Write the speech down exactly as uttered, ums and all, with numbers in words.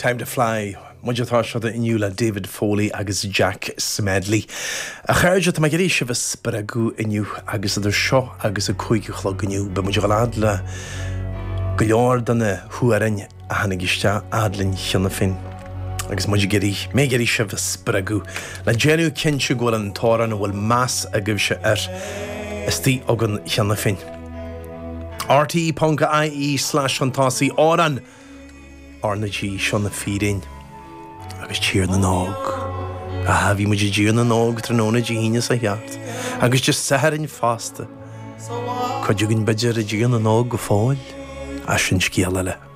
Time to Fly. Muidirtá seo inniu le David Foley agus Jack Smedley. A chairde tá géirí se bh spregú inniu agus idir seo agus a chuigechlog inniu be muidir lád le go leor dana thuairain a hanig iste adlinn cheanna fin. Agus muidir géirí mé géirí se bh spregú le déanú cinse ghfuil an tóran bhfuil más a gibh se ar istí agan cheanna fin. R T E dot I E slash fantasy áran Arna G sean na fírin agus tír na nág a hafí muidir dír na nág tróna díine sa heart agus just saharin fásta chuidigin beidir a dír na nág go fáil a sin scéala le